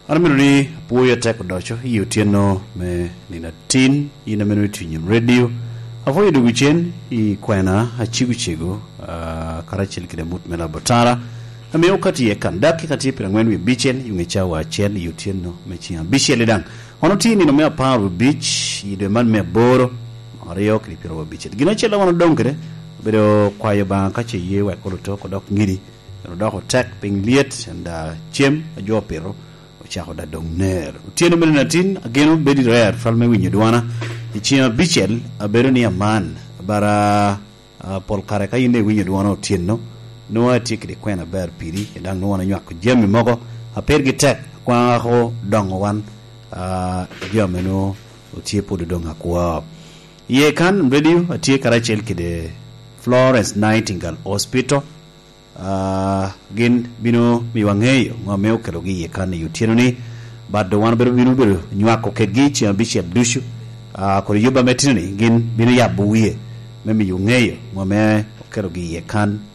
Arminoni puya tek docho yutieno me nina tin ina menu tunyum radio avoid wichen I kwena chigu karachil kide mut mela botara ame okati kandaki kati pirangwen wi bichen yungecha wa chen yutieno mechi ambishele dang ono tini no me paru beach ide man me boro ariyo kripiro wa bichen gina chela wono dongre bedo kwayo ba kache ye wa koloto kodok ngiri no doko tek ping liet and chem ajo pero chako da dongner tiene menatin ageno bedi rare falme winyo duana ichia bichel abero ni aman bara pol kare kayinde winyo duana tienno no atikri kwena ber piri dang no wana nyak jemi mogo apergi tek kwa ho dongo wan jameno otiepo de donga kwa ye kan radio atie karachel kide Florence Nightingale Hospital gin bino miwangeyo ngomeo kerogi ye kan yutieno ni bad wan beru bino nywako kedgi chi ambishi abdushu ko yuba metini gin bino yabuye memi yungeyo ngome kerogi ye kan